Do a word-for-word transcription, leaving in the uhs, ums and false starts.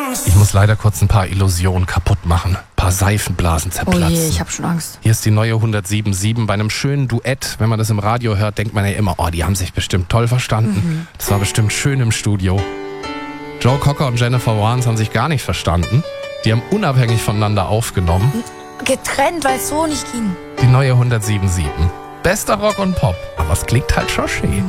Ich muss leider kurz ein paar Illusionen kaputt machen. Ein paar Seifenblasen zerplatzen. Oh je, ich hab schon Angst. Hier ist die neue hundertsieben Komma sieben. Bei einem schönen Duett, wenn man das im Radio hört, denkt man ja immer, oh, die haben sich bestimmt toll verstanden. Mhm. Das war bestimmt schön im Studio. Joe Cocker und Jennifer Warnes haben sich gar nicht verstanden. Die haben unabhängig voneinander aufgenommen. Getrennt, weil es so nicht ging. Die neue hundertsieben Komma sieben. Bester Rock und Pop. Aber es klingt halt schon schön.